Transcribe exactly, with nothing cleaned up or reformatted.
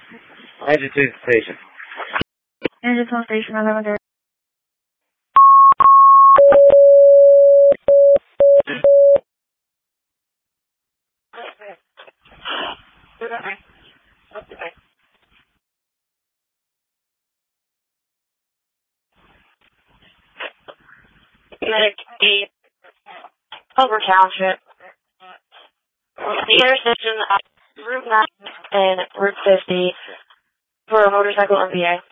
Adjective station. Adjective station, eleven zero. Medic eight, Culver Township. The intersection of Route nine and Route fifty for a motorcycle M V A.